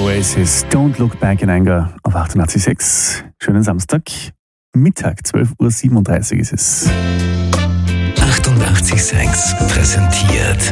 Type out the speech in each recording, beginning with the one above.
Oasis, Don't Look Back in Anger auf 88.6. Schönen Samstag, Mittag, 12.37 Uhr ist es. 88.6 präsentiert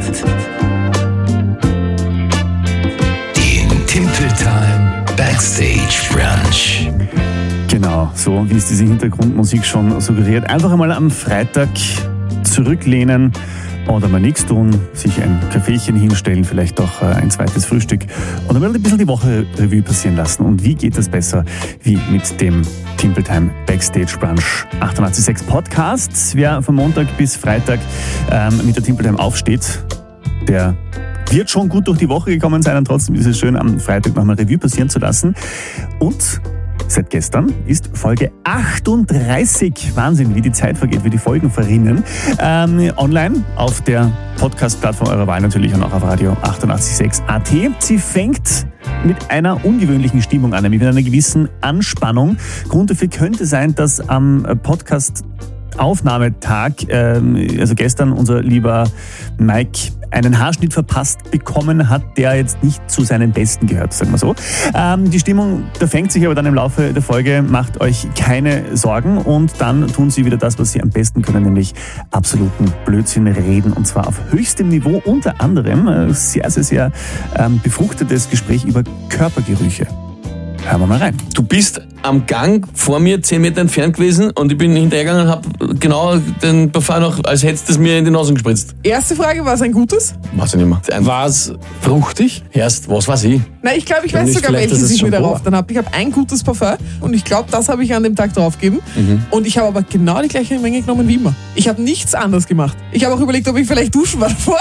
den Timple Time Backstage Brunch. Genau, so wie es diese Hintergrundmusik schon suggeriert. Einfach einmal am Freitag zurücklehnen oder mal nichts tun, sich ein Kaffeechen hinstellen, vielleicht auch ein zweites Frühstück und dann ein bisschen die Woche Revue passieren lassen. Und wie geht das besser wie mit dem Timple Time Backstage Brunch 88.6 Podcast? Wer von Montag bis Freitag mit der Timple Time aufsteht, der wird schon gut durch die Woche gekommen sein und trotzdem ist es schön, am Freitag nochmal Revue passieren zu lassen. Und seit gestern ist Folge 38. Wahnsinn, wie die Zeit vergeht, wie die Folgen verrinnen. Online auf der Podcast-Plattform eurer Wahl natürlich und auch auf Radio 88.6 AT. Sie fängt mit einer ungewöhnlichen Stimmung an, nämlich mit einer gewissen Anspannung. Grund dafür könnte sein, dass am Podcast-Aufnahmetag, also gestern unser lieber Mike einen Haarschnitt verpasst bekommen hat, der jetzt nicht zu seinen Besten gehört, sagen wir so. Die Stimmung, da fängt sich aber dann im Laufe der Folge, macht euch keine Sorgen und dann tun sie wieder das, was sie am besten können, nämlich absoluten Blödsinn reden und zwar auf höchstem Niveau, unter anderem sehr, sehr, sehr befruchtetes Gespräch über Körpergerüche. Hören wir mal rein. Du bist am Gang vor mir 10 Meter entfernt gewesen und ich bin hinterhergegangen und habe genau den Parfum noch, als hättest du es mir in die Nase gespritzt. Erste Frage, war es ein gutes? Weiß ich nicht mehr. War es fruchtig? Erst, was weiß ich? Na, ich glaube, ich weiß sogar, welches ich mir darauf dann habe. Ich habe ein gutes Parfum und ich glaube, das habe ich an dem Tag draufgegeben. Und ich habe aber genau die gleiche Menge genommen wie immer. Ich habe nichts anderes gemacht. Ich habe auch überlegt, ob ich vielleicht duschen war davor.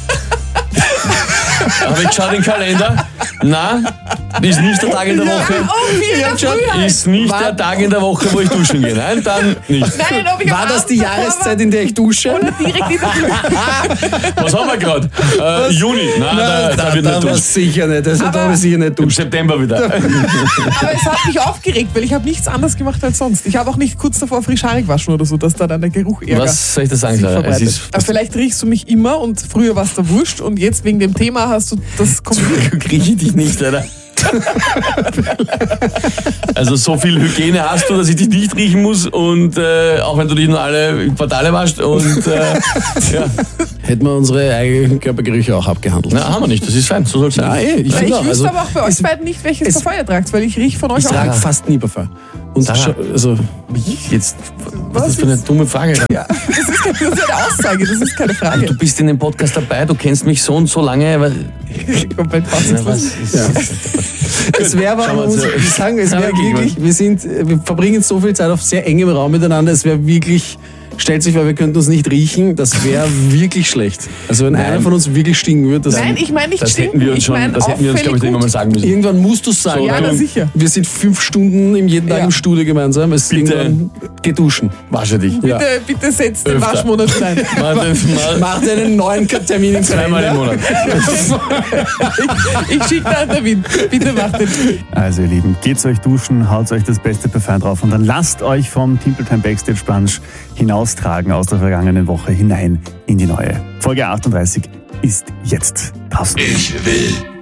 Habe ich geschaut in den Kalender? Nein, ist nicht der Tag in der Woche. Ist nicht der Tag in der Woche, wo ich duschen gehe. Nein, dann nicht. Nein, ob ich War das die Jahreszeit, in der ich dusche? Oder direkt in der Was haben wir gerade? Juni. Nein, da wird nicht war duschen. sicher nicht. Also da habe ich sicher nicht Im duschen. September wieder. Aber es hat mich aufgeregt, weil ich habe nichts anderes gemacht als sonst. Ich habe auch nicht kurz davor frisch haarig gewaschen oder so, dass da dann der Geruch Ärger Was soll ich da sagen, sich Sarah? Es verbreitet. ist Aber vielleicht riechst du mich immer und früher warst du wurscht und jetzt wegen dem Thema hast du das kombiniert. kriege ich dich nicht, Alter. Also so viel Hygiene hast du, dass ich dich nicht riechen muss und auch wenn du dich nur alle Quartale waschst und ja. Hätten wir unsere eigenen Körpergerüche auch abgehandelt. Na, haben wir nicht, das ist fein, so soll es sein. Ich Ich finde auch. wüsste Also, aber auch bei euch beiden nicht, welches Parfum ihr tragt, weil ich rieche von euch ich auch trage nichts. fast nie Parfum. Und Sarah. also, Jetzt, was ist das für eine dumme Frage? Ja, das ist eine Aussage, das ist keine Frage. Du bist in dem Podcast dabei, du kennst mich so und so lange. Aber Komplett fassungslos. es wäre aber, Schau mal, man muss so- sagen, es wäre Ja, wirklich, wir verbringen so viel Zeit auf sehr engem Raum miteinander, es wäre wirklich, stellt sich vor, wir könnten uns nicht riechen, das wäre wirklich schlecht. Also wenn einer von uns wirklich stinken würde, das Nein, ich meine nicht das stinken, hätten wir uns ich schon, meine das hätten wir uns, glaube ich, irgendwann mal sagen müssen. irgendwann musst du es sagen. Ja, na sicher. Wir sind 5 Stunden jeden Tag Ja. im Studio gemeinsam, es ist Bitte. irgendwann geduschen. Wasche dich. Ja. Bitte setzt den Öfter. Waschmonat rein. Mal Mach dir einen neuen Termin im zweimal im Monat. Ich schicke da einen Termin. Bitte macht den. Also ihr Lieben, geht's euch duschen, haut euch das beste Parfum drauf und dann lasst euch vom Timple Time Backstage Brunch hinaustragen aus der vergangenen Woche hinein in die neue. Folge 38 ist jetzt draußen. Ich will